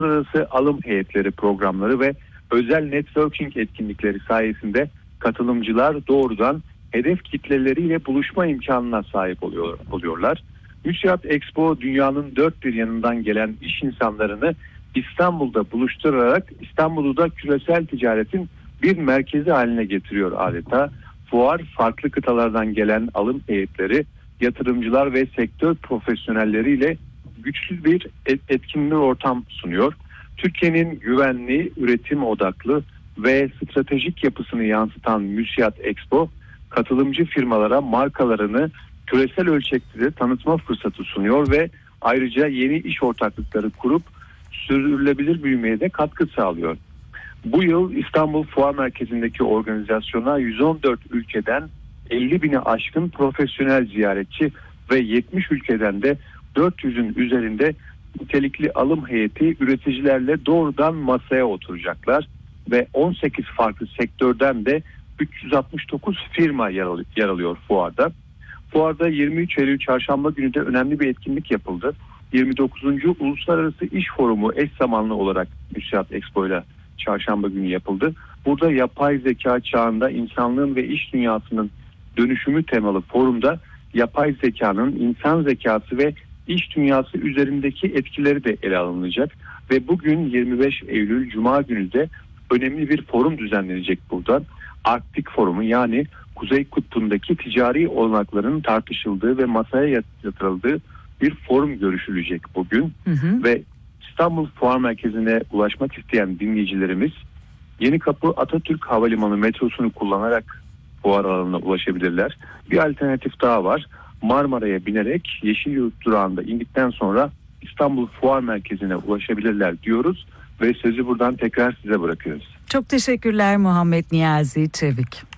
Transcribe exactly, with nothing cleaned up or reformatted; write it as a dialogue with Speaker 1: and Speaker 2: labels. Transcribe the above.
Speaker 1: uluslararası alım heyetleri programları ve özel networking etkinlikleri sayesinde katılımcılar doğrudan hedef kitleleriyle buluşma imkanına sahip oluyor, oluyorlar. Müsiat Expo dünyanın dört bir yanından gelen iş insanlarını İstanbul'da buluşturarak İstanbul'u da küresel ticaretin bir merkezi haline getiriyor adeta. Fuar farklı kıtalardan gelen alım heyetleri, yatırımcılar ve sektör profesyonelleriyle güçlü bir etkinlik ortam sunuyor. Türkiye'nin güvenli, üretim odaklı ve stratejik yapısını yansıtan Müsiat Expo, katılımcı firmalara markalarını küresel ölçekte de tanıtma fırsatı sunuyor ve ayrıca yeni iş ortaklıkları kurup sürdürülebilir büyümeye de katkı sağlıyor. Bu yıl İstanbul Fuar Merkezi'ndeki organizasyona yüz on dört ülkeden elli bini aşkın profesyonel ziyaretçi ve yetmiş ülkeden de dört yüzün üzerinde nitelikli alım heyeti üreticilerle doğrudan masaya oturacaklar ve on sekiz farklı sektörden de üç yüz altmış dokuz firma yer alıyor fuarda. Fuarda yirmi üç Eylül Çarşamba günü de önemli bir etkinlik yapıldı. yirmi dokuzuncu Uluslararası İş Forumu eş zamanlı olarak Müsiat Expo ile Çarşamba günü yapıldı. Burada yapay zeka çağında insanlığın ve iş dünyasının dönüşümü temalı forumda yapay zekanın insan zekası ve iş dünyası üzerindeki etkileri de ele alınacak. Ve bugün yirmi beş Eylül Cuma günü de önemli bir forum düzenlenecek burada. Arktik Forumu, yani Kuzey Kutbu'ndaki ticari olanakların tartışıldığı ve masaya yatırıldığı bir forum görüşülecek bugün. Hı hı. Ve İstanbul Fuar Merkezi'ne ulaşmak isteyen dinleyicilerimiz Yenikapı Atatürk Havalimanı metrosunu kullanarak fuar alanına ulaşabilirler. Bir alternatif daha var. Marmara'ya binerek Yeşilyurt durağında indikten sonra İstanbul Fuar Merkezi'ne ulaşabilirler diyoruz ve sözü buradan tekrar size bırakıyoruz.
Speaker 2: Çok teşekkürler Muhammed Niyazi Çevik.